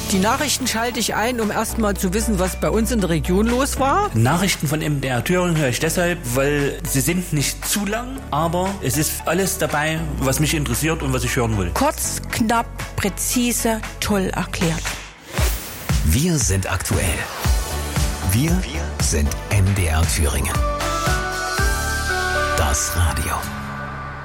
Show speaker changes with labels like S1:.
S1: Die Nachrichten schalte ich ein, um erstmal zu wissen, was bei uns in der Region los war.
S2: Nachrichten von MDR Thüringen höre ich deshalb, weil sie sind nicht zu lang, aber es ist alles dabei, was mich interessiert und was ich hören will.
S3: Kurz, knapp, präzise, toll erklärt.
S4: Wir sind aktuell. Wir sind MDR Thüringen. Das Radio.